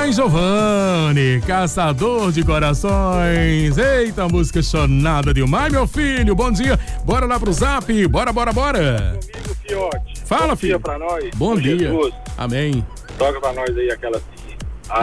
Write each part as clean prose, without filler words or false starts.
Mãe Giovanni, caçador de corações. Eita, música chonada demais, meu filho. Bom dia. Bora lá pro zap. Bora. Comigo, Fiote. Fala, filho. Bom dia pra nós. Bom dia. Jesus. Amém. Toca pra nós aí aquela assim.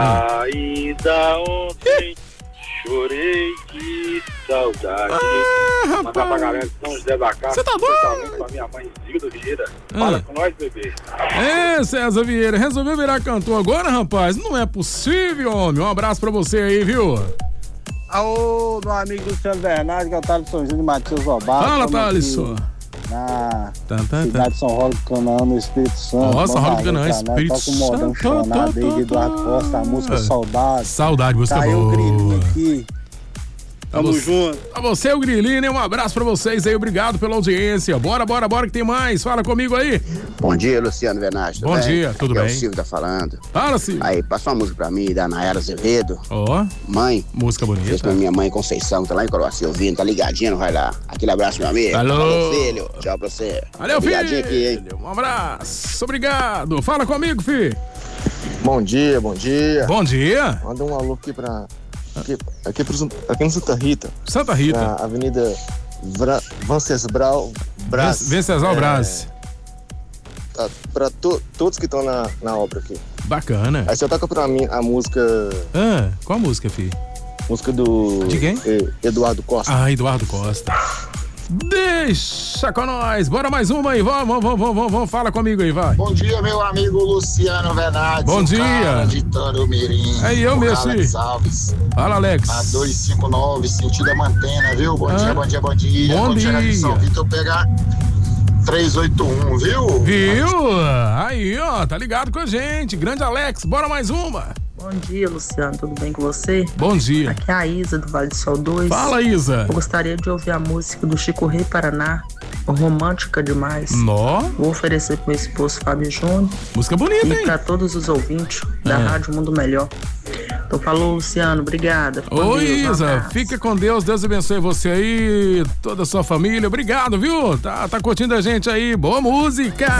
Ainda ontem chorei de saudade. Mandar pra galera de São José da Casa. Você tá doido? Pra minha mãe, Zilda Vieira. Fala com nós, bebê. César Vieira, resolveu virar cantor agora, rapaz? Não é possível, homem. Um abraço pra você aí, viu? Alô, meu amigo Luciano Bernardo, que é o Thalisson Júnior Matheus Lobato. Fala, Thalisson. Na cidade de São Roque do Canaã, no Espírito Santo. Nossa, São Roque do Canaã, Espírito Santo. Toca um modão chonado aí de Eduardo Costa, a música Saudade. Saudade, música boa. Caiu o grilinho aqui. Tamo junto. A você, o Grilinho, né? Um abraço pra vocês aí, obrigado pela audiência. Bora que tem mais. Fala comigo aí. Bom dia, Luciano Bernardo. Bom dia, tudo bem? É o Silvio tá falando. Fala, Silvio. Aí, passa uma música pra mim, da Nayara Azevedo. Mãe. Música bonita. Isso pra minha mãe Conceição, que tá lá em Croácia ouvindo, tá ligadinha, não vai lá. Aquele abraço, meu amigo. Alô. Falou, filho. Tchau pra você. Valeu, filho. Aqui, hein? Um abraço, obrigado. Fala comigo, filho. Bom dia. Bom dia. Manda um alô aqui pra... Aqui no Santa Rita. Santa Rita. Na Avenida Venceslau Brás. Venceslau Brás. Pra todos que estão na obra aqui. Bacana. Aí você toca pra mim a música... Qual a música, filho? Música do... De quem? Eduardo Costa. Eduardo Costa. Deixa com nós. Bora mais uma aí. Vamos. Fala comigo aí, vai. Bom dia, meu amigo Luciano Bernardes. Bom dia. De Tarumirim. É eu mesmo, Alex Alves. Fala, Alex. A 259, sentido Mantena, viu? Bom dia. Bom dia. Quando chegar de São Vitor, pegar 381, viu? Viu? Aí, ó, tá ligado com a gente. Grande Alex, bora mais uma. Bom dia, Luciano, tudo bem com você? Bom dia. Aqui é a Isa, do Vale do Sol 2. Fala, Isa. Eu gostaria de ouvir a música do Chico Rei Paraná, romântica demais. Vou oferecer pro meu esposo Fábio Júnior. Música bonita, hein? E pra todos os ouvintes da Rádio Mundo Melhor. Então falou, Luciano, obrigada. Oi, Isa, fica com Deus, Deus abençoe você aí, toda a sua família, obrigado, viu? Tá curtindo a gente aí, boa música!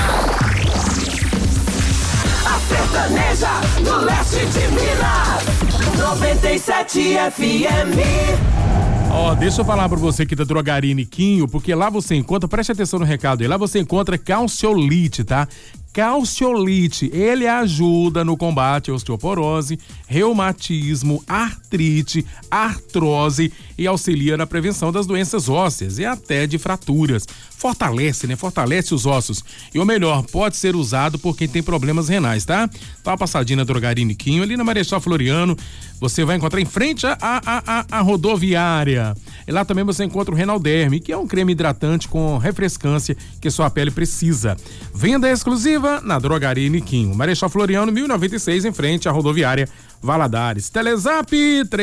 A sertaneja do leste de Minas, 97 FM. Deixa eu falar pra você aqui da Drogaria Niquinho, porque lá você encontra, preste atenção no recado aí, lá você encontra calciolite, tá? Calciolite, ele ajuda no combate à osteoporose, reumatismo, artrite, artrose e auxilia na prevenção das doenças ósseas e até de fraturas. Fortalece, né? Fortalece os ossos. E o melhor, pode ser usado por quem tem problemas renais, tá? Tá uma passadinha na Drogaria Niquinho, ali na Marechal Floriano, você vai encontrar em frente à rodoviária. E lá também você encontra o Renalderme, que é um creme hidratante com refrescância que sua pele precisa. Venda exclusiva na Drogaria Niquinho, Marechal Floriano 1096, em frente à rodoviária Valadares. Telezap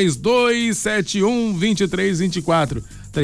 3271-2324.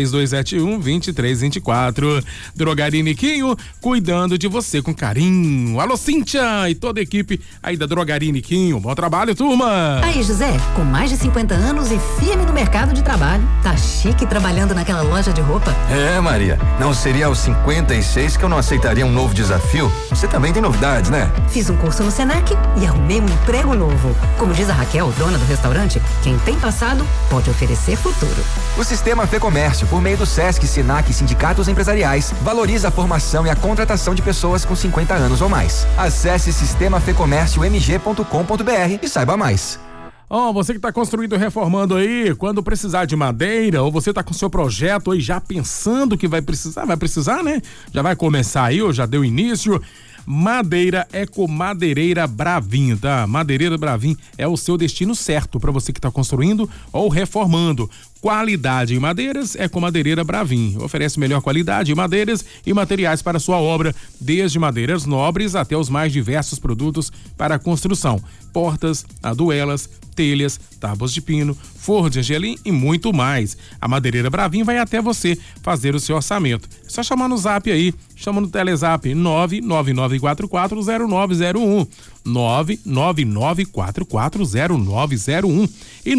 3271-2324. Drogaria Niquinho, cuidando de você com carinho. Alô, Cíntia e toda a equipe aí da Drogaria Niquinho. Bom trabalho, turma! Aí, José, com mais de 50 anos e firme no mercado de trabalho. Tá chique trabalhando naquela loja de roupa? É, Maria. Não seria aos 56 que eu não aceitaria um novo desafio? Você também tem novidades, né? Fiz um curso no Senac e arrumei um emprego novo. Como diz a Raquel, dona do restaurante, quem tem passado pode oferecer futuro. O Sistema Fê Comércio, por meio do Sesc, Senac e sindicatos empresariais, valoriza a formação e a contratação de pessoas com 50 anos ou mais. Acesse sistemafecomérciomg.com.br e saiba mais. Você que está construindo ou reformando aí, quando precisar de madeira, ou você está com seu projeto aí já pensando que vai precisar, né? Já vai começar aí, ou já deu início. Madeira Ecomadeireira Bravin, tá? Madeireira Bravin é o seu destino certo para você que está construindo ou reformando. Qualidade em madeiras é com Madeireira Bravin. Oferece melhor qualidade em madeiras e materiais para sua obra, desde madeiras nobres até os mais diversos produtos para a construção. Portas, aduelas, telhas, tábuas de pino, forro de angelim e muito mais. A Madeireira Bravin vai até você fazer o seu orçamento. É só chamar no zap aí, chama no Telezap 999440901. 999440901 e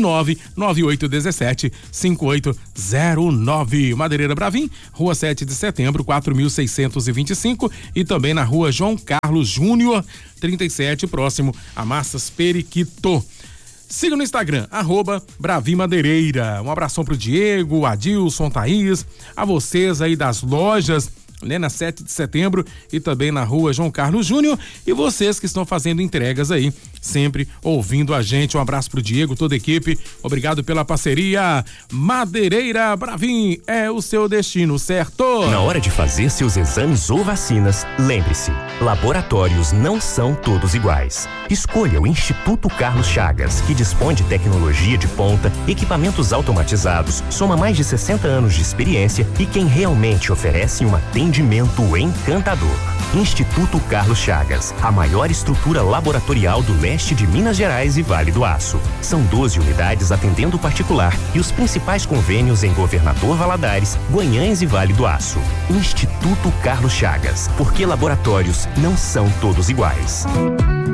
99817-5809. Madeireira Bravin, Rua 7 de Setembro, 4625 e também na Rua João Carlos Júnior, 37, próximo a Massas Periquito. Siga no Instagram, @Bravimadeireira. Um abração pro Diego, Adilson, Thaís, a vocês aí das lojas, né, na 7 de setembro e também na Rua João Carlos Júnior, e vocês que estão fazendo entregas aí, sempre ouvindo a gente. Um abraço pro Diego, toda a equipe, obrigado pela parceria. Madeireira Bravin é o seu destino, certo? Na hora de fazer seus exames ou vacinas, lembre-se, laboratórios não são todos iguais. Escolha o Instituto Carlos Chagas, que dispõe de tecnologia de ponta, equipamentos automatizados, soma mais de 60 anos de experiência e quem realmente oferece um atendimento encantador. Instituto Carlos Chagas, a maior estrutura laboratorial do leste de Minas Gerais e Vale do Aço. São 12 unidades atendendo particular e os principais convênios em Governador Valadares, Guanhães e Vale do Aço. Instituto Carlos Chagas, porque laboratórios não são todos iguais.